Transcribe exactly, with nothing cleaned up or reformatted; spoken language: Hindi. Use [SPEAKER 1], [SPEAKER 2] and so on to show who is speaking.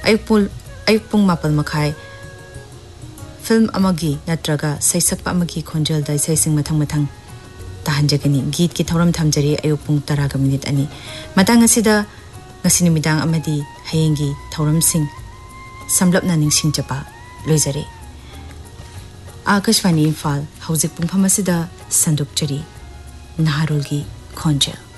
[SPEAKER 1] अयुपुल अयुपुंग मापल मखाई फिल्म अमगी नत्रगा सैसक अमगी खोंजल दा सैसिंग मथंग मथंग ताहंजगनी गीत की थौरम थमजरी अयुपुंग तरागा मिनिट अनि Matang असिदा ngasi nimidang amadi hayengi thauram sing samlapna ningsing chapa loizare Akashvani Imphal hauzik pungpham asida sanduk chari Naharul gi khonjel